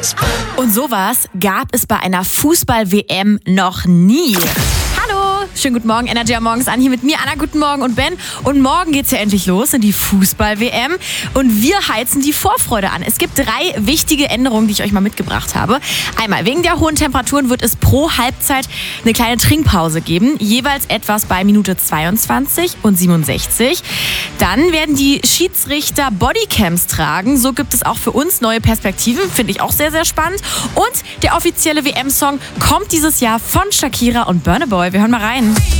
Und sowas gab es bei einer Fußball-WM noch nie. Hallo, schönen guten Morgen, Energy am Morgens an. Hier mit mir, Anna, guten Morgen und Ben. Und morgen geht's ja endlich los in die Fußball-WM. Und wir heizen die Vorfreude an. Es gibt 3 wichtige Änderungen, die ich euch mal mitgebracht habe. Einmal, wegen der hohen Temperaturen wird es pro Halbzeit eine kleine Trinkpause geben. Jeweils etwas bei Minute 22 und 67. Dann werden die Schiedsrichter Bodycams tragen. So gibt es auch für uns neue Perspektiven. Finde ich auch sehr, sehr spannend. Und der offizielle WM-Song kommt dieses Jahr von Shakira und Burna Boy. Wir hören mal rein.